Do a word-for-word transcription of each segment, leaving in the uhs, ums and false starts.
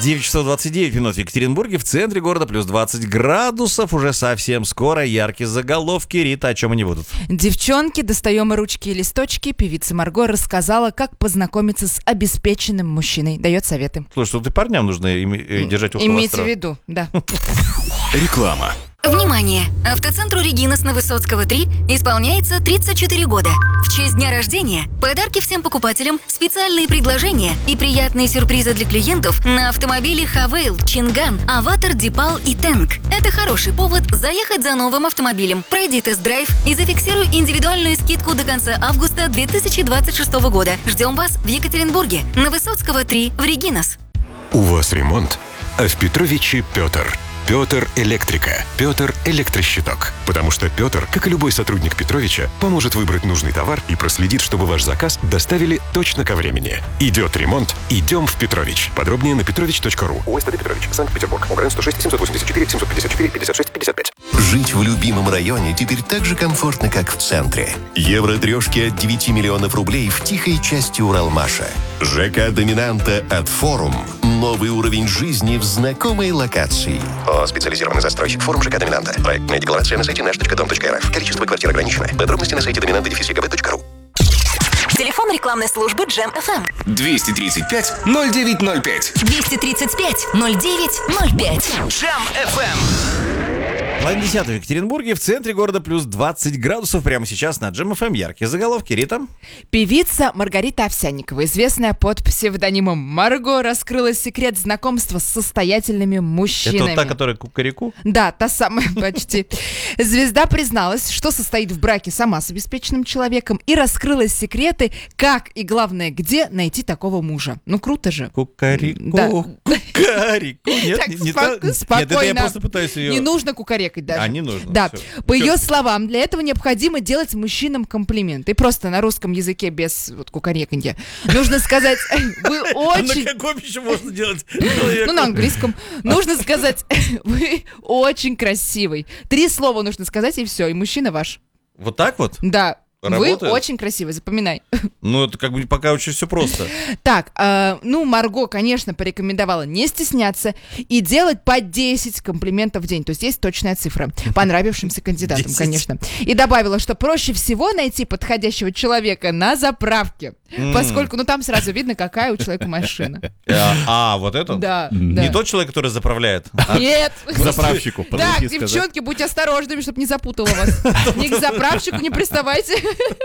девять часов двадцать девять минут в Екатеринбурге, в центре города плюс двадцать градусов. Уже совсем скоро яркие заголовки. Рита, о чем они будут? Девчонки, достаем ручки и листочки. Певица Марго рассказала, как познакомиться с обеспеченным мужчиной. Дает советы. Слушай, тут и парням нужно им, держать ухо Имейте востро. в виду, да. Реклама. Внимание! Автоцентру «Регинас» на Высоцкого три исполняется тридцать четыре года. В честь дня рождения подарки всем покупателям, специальные предложения и приятные сюрпризы для клиентов на автомобили Хавейл, Чинган, Аватар, Дипал и Тэнк. Это хороший повод заехать за новым автомобилем. Пройди тест-драйв и зафиксируй индивидуальную скидку до конца августа две тысячи двадцать шестого года. Ждем вас в Екатеринбурге на Высоцкого три в «Регинас». У вас ремонт, а в Петровиче Петр. Петр Электрика. Петр Электрощиток. Потому что Петр, как и любой сотрудник Петровича, поможет выбрать нужный товар и проследит, чтобы ваш заказ доставили точно ко времени. Идет ремонт, идем в Петрович. Подробнее на петрович точка ру. ОСТ Петрович, Санкт-Петербург. ОГРН сто шесть семьсот восемьдесят четыре семьсот пятьдесят четыре пятьдесят шесть пятьдесят пять. Жить в любимом районе теперь так же комфортно, как в центре. Евро-трешки от девяти миллионов рублей в тихой части Уралмаша. ЖК «Доминанта» от «Форум». Новый уровень жизни в знакомой локации. О, специализированный застройщик «Форум» ЖК «Доминанта». Проектная декларация на сайте нэш точка дом точка эр эф. Количество квартир ограничено. Подробности на сайте доминанта точка гэ бэ точка ру. Телефон рекламной службы Джем эф эм. двести тридцать пять ноль девять ноль пять. двести тридцать пять ноль девять ноль пять. Джем эф эм. Половина десятого в Екатеринбурге, в центре города плюс двадцать градусов. Прямо сейчас на Джем эф эм яркие заголовки. Рита? Певица Маргарита Овсянникова, известная под псевдонимом Марго, раскрыла секрет знакомства с состоятельными мужчинами. Это вот та, которая кукареку? Да, та самая почти. Звезда призналась, что состоит в браке сама с обеспеченным человеком, и раскрыла секреты, как и, главное, где найти такого мужа. Ну, круто же. Кукареку, Да. кукареку. Нет, Так, не, не спок- та- спокойно. Нет, это я просто пытаюсь ее... Не нужно кукарекать даже. А, не нужно. Да. Всё. По Чё? ее словам, для этого необходимо делать мужчинам комплименты. Просто на русском языке без вот кукареканья. Нужно сказать, вы А на очень... каком еще можно делать? Ну, на английском. Нужно сказать, вы очень красивый. Три слова нужно сказать, и все, и мужчина ваш. Вот так вот? Да. Работает? Вы очень красивый, запоминай. Ну, это как бы пока очень все просто. Так, э, ну, Марго, конечно, порекомендовала не стесняться и делать по десять комплиментов в день. То есть есть точная цифра. Понравившимся кандидатам, десять. конечно. И добавила, что проще всего найти подходящего человека на заправке. М. Поскольку, ну, там сразу видно, какая у человека машина. А, а, вот это? Да, Не да. тот человек, который заправляет. а- Нет. К заправщику Так, подойти сказать. девчонки, будьте осторожными, чтобы не запутала вас. Ни к заправщику не приставайте.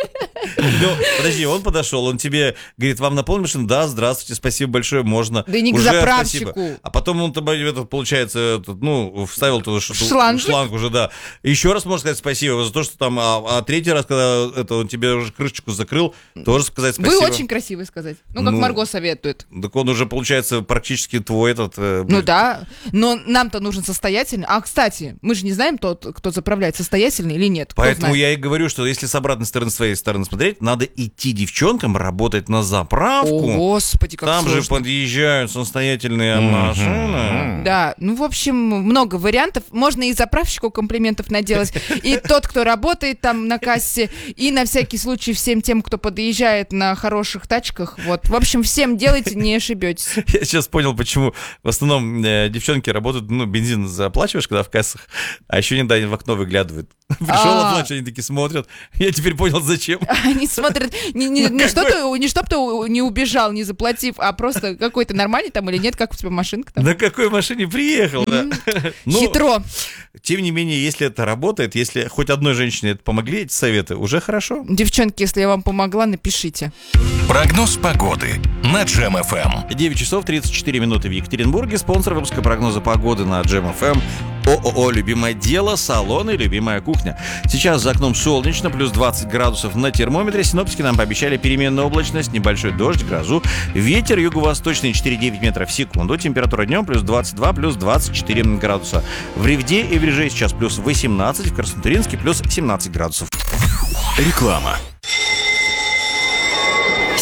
Ну, подожди, он подошел, он тебе говорит, вам наполнить машину? Да, здравствуйте, спасибо большое, можно. Да и не к Уже заправщику. спасибо. А потом он тебе, этот, получается, этот, ну, вставил туда что-то, Шлангик? шланг уже, да. Еще раз можно сказать спасибо за то, что там, а, а третий раз, когда это, он тебе уже крышечку закрыл, тоже сказать Вы спасибо. очень красивый сказать. Ну, как Ну, Марго советует. Так он уже, получается, практически твой этот... э, Ну да, но нам-то нужен состоятельный. А, кстати, мы же не знаем, тот, кто заправляет, состоятельный или нет. Кто Поэтому знает? я и говорю, что если с обратной стороны, с своей стороны смотреть, надо идти девчонкам работать на заправку. О, господи, как Там же сложно. подъезжают самостоятельные машины. Да, ну, в общем, много вариантов. Можно и заправщику комплиментов наделать, и тот, кто работает там на кассе, и на всякий случай всем тем, кто подъезжает на хороших тачках. Вот, в общем, всем делайте, не ошибетесь. Я сейчас понял, почему в основном э, девчонки работают, ну, бензин заплачиваешь, когда в кассах, а еще иногда они в окно выглядывают. Пришел А. оплачивать, они такие смотрят. Я теперь понял, зачем. Они смотрят, не, не, не что-то, не чтоб ты не убежал, не заплатив, а просто какой-то нормальный там или нет, как у тебя машинка там. На какой машине приехал, да? Ну, Хитро. тем не менее, если это работает, если хоть одной женщине это помогли, эти советы, уже хорошо. Девчонки, если я вам помогла, напишите. Прогноз погоды на Джем эф эм. девять часов тридцать четыре минуты в Екатеринбурге. Спонсор выпуска прогноза погоды на Джем эф эм. ООО «Любимое дело», салон и любимая кухня. Сейчас за окном солнечно, плюс двадцать градусов на термометре. Синоптики нам пообещали переменную облачность, небольшой дождь, грозу. Ветер юго-восточный четыре целых девять метров в секунду. Температура днем плюс двадцать два, плюс двадцать четыре градуса. В Ревде и в Реже сейчас плюс восемнадцать, в Краснотуринске плюс семнадцать градусов. Реклама.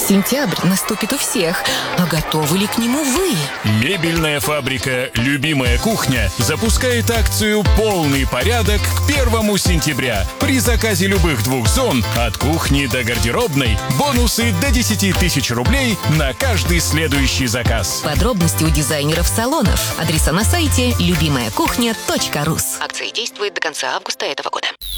Сентябрь наступит у всех, а готовы ли к нему вы? Мебельная фабрика «Любимая кухня» запускает акцию «Полный порядок» к первому сентября. При заказе любых двух зон, от кухни до гардеробной, бонусы до десять тысяч рублей на каждый следующий заказ. Подробности у дизайнеров салонов. Адреса на сайте любимая кухня точка рус. Акция действует до конца августа этого года.